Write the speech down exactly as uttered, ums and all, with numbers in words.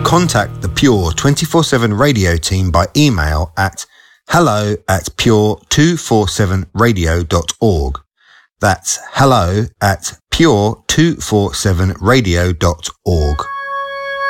contact the Pure twenty-four seven radio team by email at hello at pure two forty-seven radio dot org. That's hello at pure two forty-seven radio dot org.